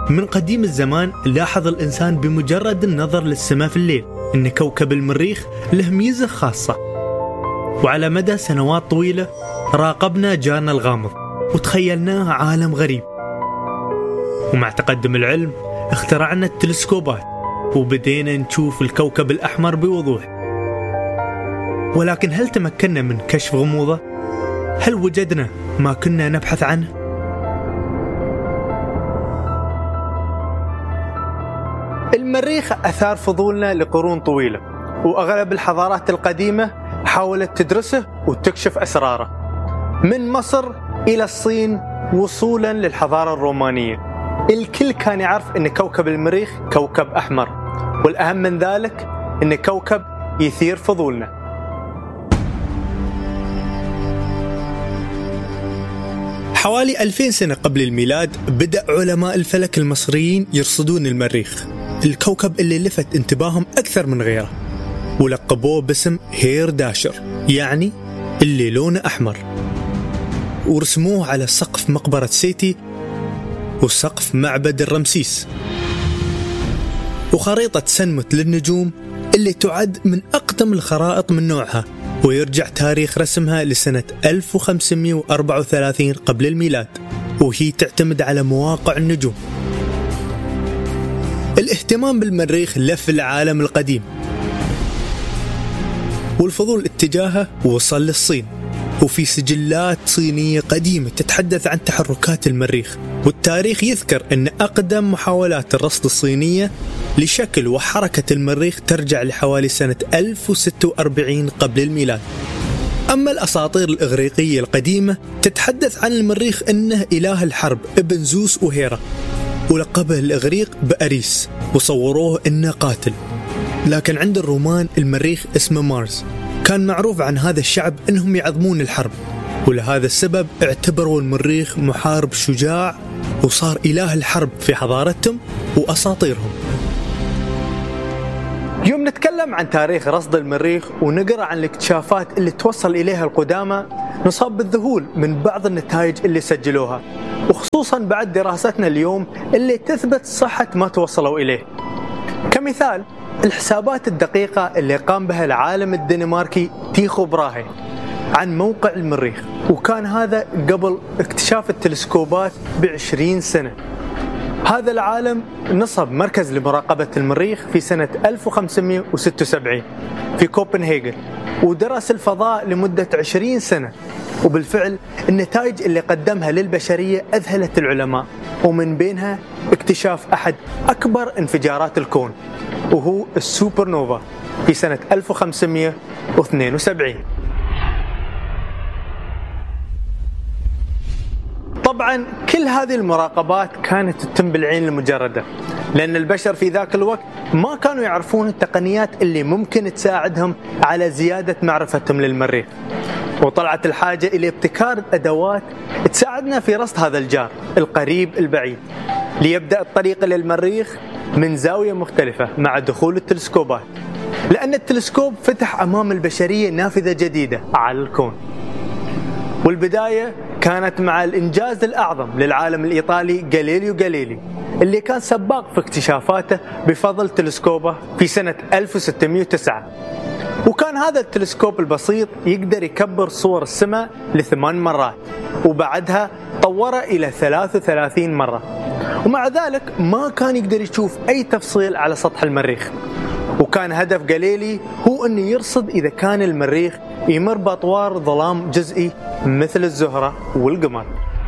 من قديم الزمان لاحظ الإنسان بمجرد النظر للسماء في الليل أن كوكب المريخ له ميزة خاصة. وعلى مدى سنوات طويلة راقبنا جارنا الغامض وتخيلناه عالم غريب. ومع تقدم العلم اخترعنا التلسكوبات وبدينا نشوف الكوكب الأحمر بوضوح. ولكن هل تمكنا من كشف غموضه؟ هل وجدنا ما كنا نبحث عنه؟ المريخ أثار فضولنا لقرون طويلة، وأغلب الحضارات القديمة حاولت تدرسه وتكشف أسراره، من مصر إلى الصين وصولا للحضارة الرومانية. الكل كان يعرف أن كوكب المريخ كوكب أحمر، والأهم من ذلك أن كوكب يثير فضولنا. حوالي 2000 سنة قبل الميلاد بدأ علماء الفلك المصريين يرصدون المريخ، الكوكب اللي لفت انتباههم أكثر من غيره، ولقبوه باسم هير داشر، يعني اللي لونه أحمر. ورسموه على سقف مقبرة سيتي وسقف معبد الرمسيس. وخريطة سنمت للنجوم اللي تعد من أقدم الخرائط من نوعها، ويرجع تاريخ رسمها لسنة 1534 قبل الميلاد، وهي تعتمد على مواقع النجوم. الاهتمام بالمريخ لف العالم القديم، والفضول اتجاهه وصل للصين، وفي سجلات صينية قديمة تتحدث عن تحركات المريخ. والتاريخ يذكر أن أقدم محاولات الرصد الصينية لشكل وحركة المريخ ترجع لحوالي سنة 1046 قبل الميلاد. أما الأساطير الإغريقية القديمة تتحدث عن المريخ أنه إله الحرب ابن زوس وهيرا، ولقبه الإغريق بأريس، وصوروه أنه قاتل. لكن عند الرومان المريخ اسمه مارس. كان معروف عن هذا الشعب أنهم يعظمون الحرب، ولهذا السبب اعتبروا المريخ محارب شجاع، وصار إله الحرب في حضارتهم وأساطيرهم. يوم نتكلم عن تاريخ رصد المريخ ونقرأ عن الاكتشافات اللي توصل إليها القدامى، نصاب بالذهول من بعض النتائج اللي سجلوها، وخصوصا بعد دراستنا اليوم اللي تثبت صحة ما توصلوا إليه. كمثال الحسابات الدقيقة اللي قام بها العالم الدنماركي تيخو براهي عن موقع المريخ، وكان هذا قبل اكتشاف التلسكوبات ب20 سنة. هذا العالم نصب مركز لمراقبة المريخ في سنة 1576 في كوبنهاجن، ودرس الفضاء لمدة 20 سنة. وبالفعل النتائج اللي قدمها للبشرية أذهلت العلماء، ومن بينها اكتشاف أحد أكبر انفجارات الكون، وهو السوبر نوفا في سنة 1572. طبعا كل هذه المراقبات كانت تتم بالعين المجردة، لأن البشر في ذاك الوقت ما كانوا يعرفون التقنيات اللي ممكن تساعدهم على زيادة معرفتهم للمريخ. وطلعت الحاجة إلى ابتكار أدوات تساعدنا في رصد هذا الجار القريب البعيد، ليبدأ الطريق للمريخ من زاوية مختلفة مع دخول التلسكوبات، لأن التلسكوب فتح أمام البشرية نافذة جديدة على الكون. والبداية كانت مع الإنجاز الأعظم للعالم الإيطالي غاليليو غاليلي، اللي كان سباق في اكتشافاته بفضل تلسكوبه في سنة 1609. وكان هذا التلسكوب البسيط يقدر يكبر صور السماء ل8 مرات، وبعدها طوره إلى 33 مرة. ومع ذلك ما كان يقدر يشوف أي تفصيل على سطح المريخ. وكان هدف غاليلي هو أن يرصد إذا كان المريخ يمر بأطوار ظلام جزئي مثل الزهرة والقمر.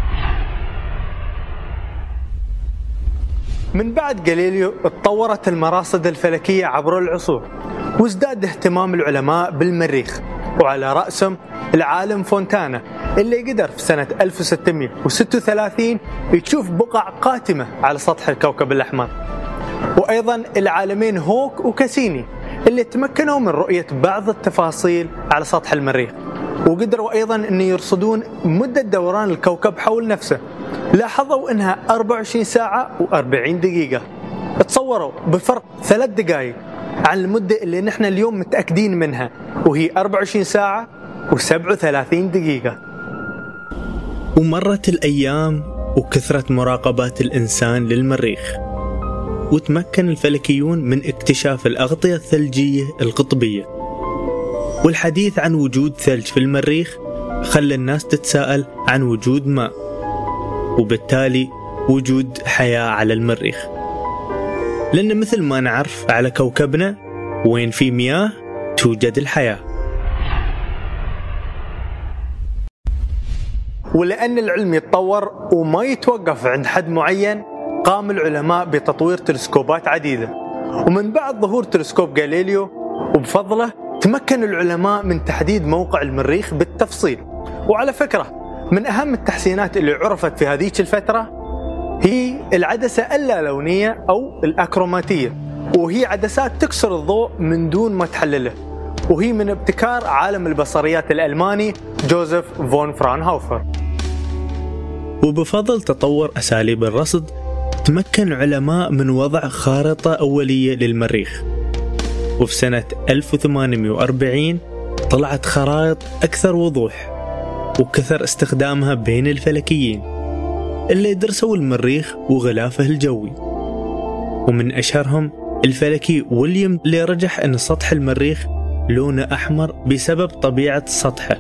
من بعد غاليليو اتطورت المراصد الفلكية عبر العصور، وازداد اهتمام العلماء بالمريخ، وعلى رأسهم العالم فونتانا اللي قدر في سنة 1636 يشوف بقع قاتمة على سطح الكوكب الأحمر. وأيضا العالمين هوك وكاسيني اللي تمكنوا من رؤية بعض التفاصيل على سطح المريخ، وقدروا أيضا أن يرصدون مدة دوران الكوكب حول نفسه. لاحظوا أنها 24 ساعة و40 دقيقة. تصوروا بفرق 3 دقائق عن المدة اللي نحن اليوم متأكدين منها، وهي 24 ساعة و37 دقيقة. ومرت الأيام وكثرة مراقبات الإنسان للمريخ، وتمكن الفلكيون من اكتشاف الأغطية الثلجية القطبية. والحديث عن وجود ثلج في المريخ خلى الناس تتساءل عن وجود ماء، وبالتالي وجود حياة على المريخ، لأن مثل ما نعرف على كوكبنا وين في مياه توجد الحياة. ولأن العلم يتطور وما يتوقف عند حد معين، قام العلماء بتطوير تلسكوبات عديدة، ومن بعد ظهور تلسكوب غاليليو وبفضله تمكن العلماء من تحديد موقع المريخ بالتفصيل. وعلى فكرة، من أهم التحسينات اللي عرفت في هذيك الفترة هي العدسة اللالونية أو الأكروماتية، وهي عدسات تكسر الضوء من دون ما تحلله، وهي من ابتكار عالم البصريات الألماني جوزيف فون فرانهوفر. وبفضل تطور أساليب الرصد تمكن علماء من وضع خارطة أولية للمريخ، وفي سنة 1840 طلعت خرائط أكثر وضوح وكثر استخدامها بين الفلكيين اللي درسوا المريخ وغلافه الجوي. ومن أشهرهم الفلكي ويليام اللي رجح أن سطح المريخ لونه أحمر بسبب طبيعة سطحه،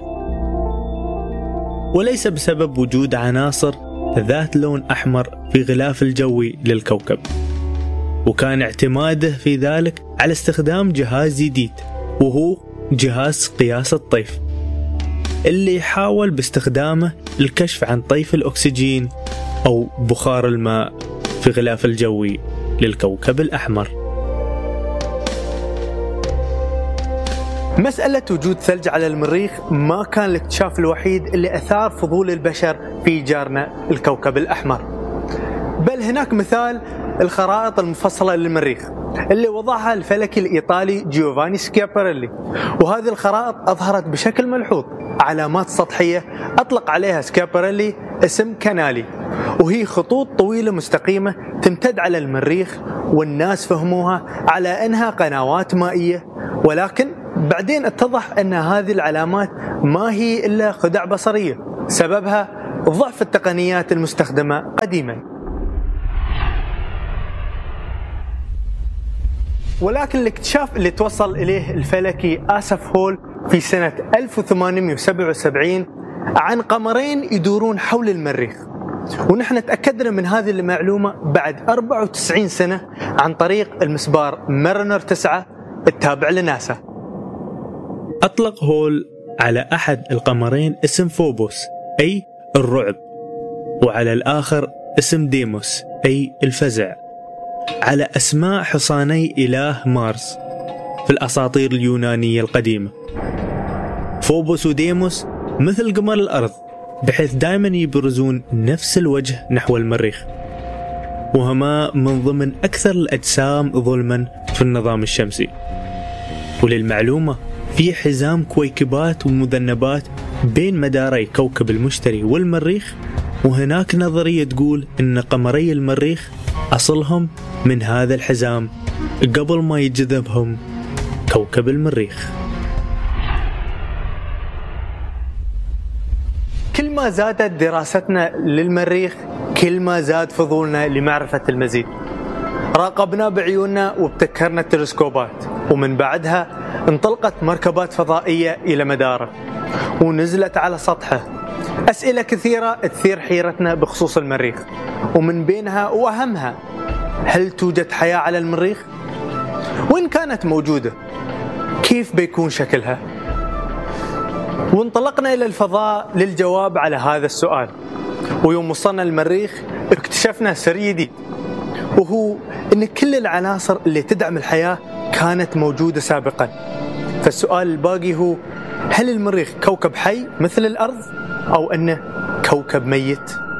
وليس بسبب وجود عناصر ذات لون أحمر في غلاف الجوي للكوكب. وكان اعتماده في ذلك على استخدام جهاز جديد، وهو جهاز قياس الطيف، اللي حاول باستخدامه الكشف عن طيف الأكسجين أو بخار الماء في غلاف الجوي للكوكب الأحمر. مسألة وجود ثلج على المريخ ما كان الاكتشاف الوحيد اللي أثار فضول البشر في جارنا الكوكب الأحمر، بل هناك مثال الخرائط المفصلة للمريخ اللي وضعها الفلكي الإيطالي جيوفاني سكياباريلي. وهذه الخرائط أظهرت بشكل ملحوظ علامات سطحية أطلق عليها سكياباريلي اسم كانالي، وهي خطوط طويلة مستقيمة تمتد على المريخ، والناس فهموها على أنها قنوات مائية، ولكن بعدين اتضح أن هذه العلامات ما هي إلا خدع بصرية سببها ضعف التقنيات المستخدمة قديما. ولكن الاكتشاف اللي توصل إليه الفلكي آسف هول في سنة 1877 عن قمرين يدورون حول المريخ، ونحن تأكدنا من هذه المعلومة بعد 94 سنة عن طريق المسبار مارينر 9 التابع لناسا. أطلق هول على أحد القمرين اسم فوبوس أي الرعب، وعلى الآخر اسم ديموس أي الفزع، على أسماء حصاني إله مارس في الأساطير اليونانية القديمة. فوبوس وديموس مثل قمر الأرض، بحيث دائما يبرزون نفس الوجه نحو المريخ، وهما من ضمن أكثر الأجسام ظلما في النظام الشمسي. وللمعلومة، في حزام كويكبات ومذنبات بين مداري كوكب المشتري والمريخ، وهناك نظرية تقول إن قمري المريخ أصلهم من هذا الحزام قبل ما يجذبهم كوكب المريخ. كل ما زادت دراستنا للمريخ كل ما زاد فضولنا لمعرفة المزيد. راقبنا بعيوننا وابتكرنا التلسكوبات، ومن بعدها انطلقت مركبات فضائية إلى مداره ونزلت على سطحه. أسئلة كثيرة تثير حيرتنا بخصوص المريخ، ومن بينها وأهمها: هل توجد حياة على المريخ؟ وإن كانت موجودة كيف بيكون شكلها؟ وانطلقنا إلى الفضاء للجواب على هذا السؤال. ويوم وصلنا المريخ اكتشفنا سر جديد، وهو إن كل العناصر اللي تدعم الحياة كانت موجودة سابقا. فالسؤال الباقي هو: هل المريخ كوكب حي مثل الأرض أو أنه كوكب ميت؟